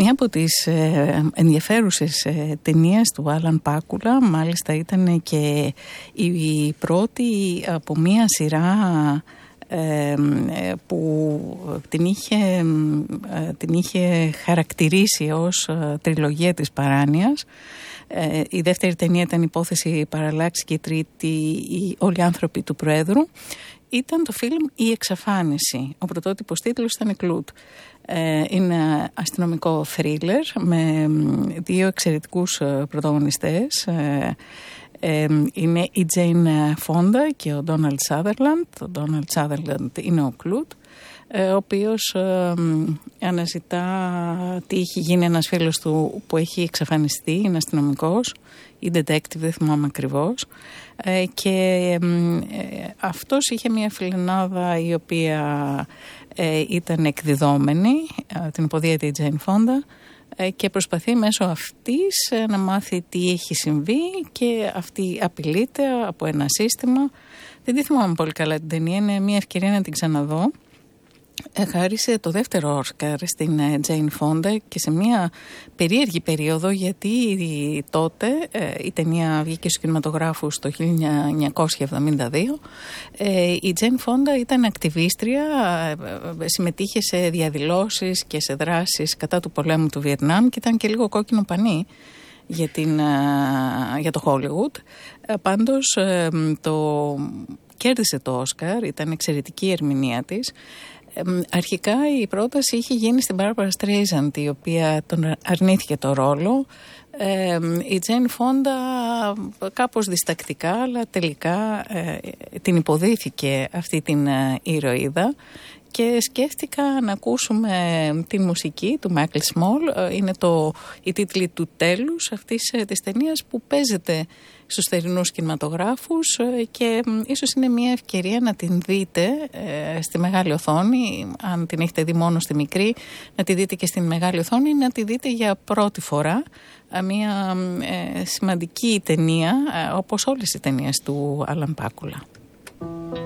Μία από τις ενδιαφέρουσες ταινίες του Άλαν Πάκουλα, μάλιστα ήταν και η πρώτη από μία σειρά που την είχε χαρακτηρίσει ως τριλογία της παράνοιας. Η δεύτερη ταινία ήταν Υπόθεση Παραλλάξη και η τρίτη Όλοι οι άνθρωποι του Προέδρου. Ήταν το φιλμ «Η Εξαφάνιση». Ο πρωτότυπος τίτλος ήταν «Κλουτ». Είναι αστυνομικό θρίλερ με δύο εξαιρετικούς πρωταγωνιστές. Είναι η Τζέιν Φόντα και ο Ντόναλντ Σάδερλαντ. Ο Ντόναλντ Σάδερλαντ είναι ο Κλουτ, ο οποίος αναζητά τι έχει γίνει ένας φίλος του που έχει εξαφανιστεί, είναι αστυνομικός ή detective, δεν θυμάμαι ακριβώς, και αυτός είχε μια φιλενάδα η οποία ήταν εκδιδόμενη, την υποδίαιται η Τζέιν Φόντα, και προσπαθεί μέσω αυτής να μάθει τι έχει συμβεί και αυτή απειλείται από ένα σύστημα. Δεν τη θυμάμαι πολύ καλά την ταινία, είναι μια ευκαιρία να την ξαναδώ. Χάρισε το δεύτερο Όσκαρ στην Τζέιν Φόντα και σε μια περίεργη περίοδο, γιατί τότε η ταινία βγήκε στους κινηματογράφους το 1972. Η Τζέιν Φόντα ήταν ακτιβίστρια, συμμετείχε σε διαδηλώσεις και σε δράσεις κατά του πολέμου του Βιετνάμ και ήταν και λίγο κόκκινο πανί για το Hollywood. Πάντως κέρδισε το Όσκαρ, ήταν εξαιρετική η ερμηνεία της. Αρχικά η πρόταση είχε γίνει στην Μπάρμπαρα Στρέιζαντ, η οποία τον αρνήθηκε το ρόλο. Η Τζέιν Φόντα κάπως διστακτικά, αλλά τελικά την υποδίθηκε αυτή την ηρωίδα και σκέφτηκα να ακούσουμε την μουσική του Μάικλ Σμολ. Είναι η τίτλη του τέλους αυτής της ταινίας που παίζεται στους θερινούς κινηματογράφους και ίσως είναι μια ευκαιρία να την δείτε στη μεγάλη οθόνη. Αν την έχετε δει μόνο στη μικρή, να τη δείτε και στη μεγάλη οθόνη, να τη δείτε για πρώτη φορά. Μια σημαντική ταινία, όπως όλες οι ταινίες του Άλαν Πάκουλα.